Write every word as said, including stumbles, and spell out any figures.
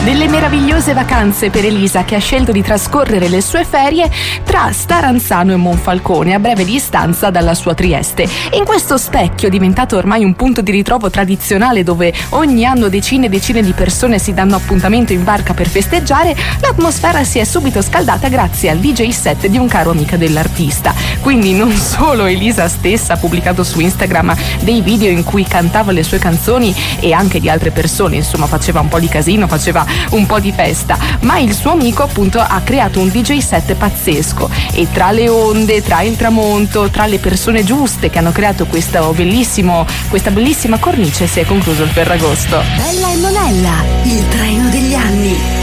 Delle meravigliose vacanze per Elisa, che ha scelto di trascorrere le sue ferie tra Staranzano e Monfalcone, a breve distanza dalla sua Trieste. In questo specchio, diventato ormai un punto di ritrovo tradizionale dove ogni anno decine e decine di persone si danno appuntamento in barca per festeggiare, l'atmosfera si è subito scaldata grazie al D J set di un caro amico dell'artista. Quindi non solo Elisa stessa ha pubblicato su Instagram dei video in cui cantava le sue canzoni e anche di altre persone, insomma faceva un po' di casino, faceva un po' di festa, ma il suo amico appunto ha creato un D J set pazzesco, e tra le onde, tra il tramonto, tra le persone giuste che hanno creato questo bellissimo, questa bellissima cornice si è concluso il Ferragosto. Bella e Monella, il treno